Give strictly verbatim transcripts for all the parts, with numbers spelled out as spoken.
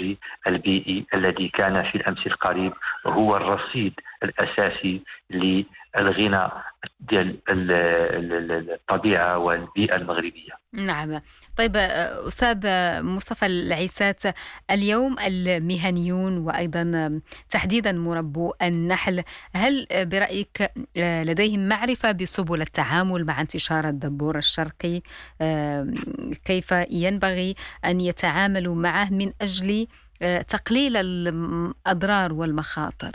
الإنتاج البيئي الذي كان في الأمس القريب هو الرصيد الأساسي للغنى ديال ال- ال- ال- الطبيعة والبيئة المغربية. نعم. طيب آه، أستاذ مصطفى العيسات، اليوم المهنيون وأيضا تحديدا مربو النحل، هل برأيك آه، لديهم معرفة بسبل التعامل مع انتشار الدبور الشرقي؟ آه، كيف ينبغي أن يتعاملوا معه من أجل آه، تقليل الأضرار والمخاطر؟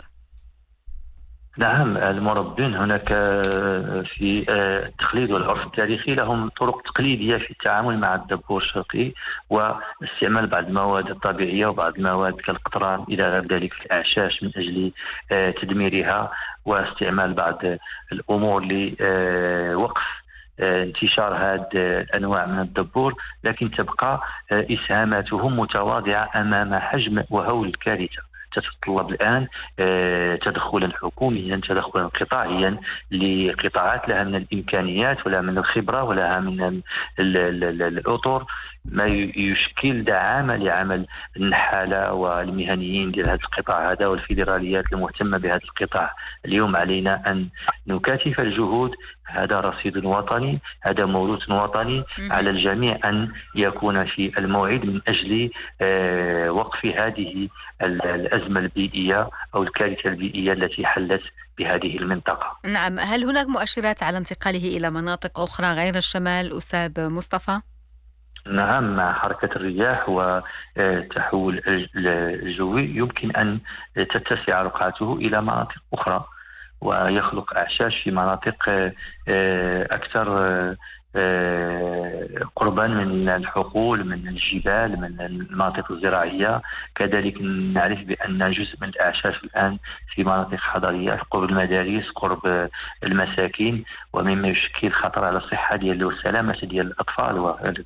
نعم، المربين هناك في التقليد والعرف التاريخي لهم طرق تقليدية في التعامل مع الدبور الشرقي، واستعمال بعض المواد الطبيعية وبعض المواد كالقطران إلى غير ذلك في الأعشاش من أجل آه، تدميرها، واستعمال بعض الأمور لوقف آه، انتشار هذه الأنواع من الدبور، لكن تبقى آه، إسهاماتهم متواضعة أمام حجم وهول الكارثة. تتطلب الآن آه، تدخلا حكوميا، تدخلا قطاعيا لقطاعات لها من الإمكانيات ولها من الخبرة ولها من ال- ال- ال- الأطر، ما ي- يشكل دعامة لعمل النحالة والمهنيين ديال هذا القطاع هذا والفيدراليات المهتمة بهذا القطاع. اليوم علينا أن نكاتف الجهود، هذا رصيد وطني، هذا موروث وطني، على مهم. الجميع أن يكون في الموعد من أجل آه، وقف هذه ال- الأزمة البيئية أو الكارثة البيئية التي حلت بهذه المنطقة. نعم، هل هناك مؤشرات على انتقاله إلى مناطق أخرى غير الشمال أستاذ مصطفى؟ نعم، مع حركة الرياح وتحول الجوي يمكن أن تتسع رقعته إلى مناطق أخرى، ويخلق أعشاش في مناطق آه، أكثر آه، آه، قربا من الحقول، من الجبال، من المناطق الزراعية. كذلك نعرف بأن جزء من الأعشاش الآن في مناطق حضرية قرب المدارس، قرب المساكن، ومما يشكل خطر على الصحة ديال والسلامة ديال الأطفال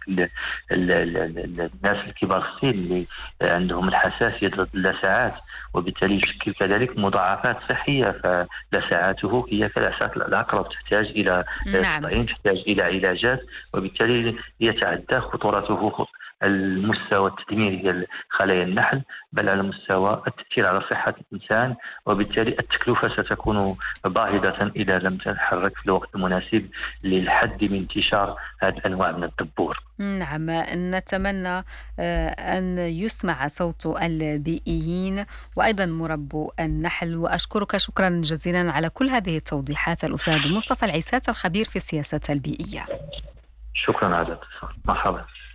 والناس الكبار السن اللي عندهم الحساسية ضد اللسعات، وبالتالي يشكل كذلك مضاعفات صحية. فلسعاته هي كلسعة العقرب، تحتاج إلى نعم. تطعيم، تحتاج إلى علاجات، وبالتالي يتعدى خطورته المستوى التدميري ديال خلايا النحل، بل على مستوى التأثير على صحة الإنسان، وبالتالي التكلفة ستكون باهظة إذا لم تتحرك في الوقت المناسب للحد من انتشار هذه الأنواع من الدبور. نعم، نتمنى آه، أن يسمع صوت البيئيين وأيضا مربو النحل. وأشكرك شكرا جزيلا على كل هذه التوضيحات الأستاذ مصطفى العيسات الخبير في السياسات البيئية. شكرا على الاتصال، مرحبا.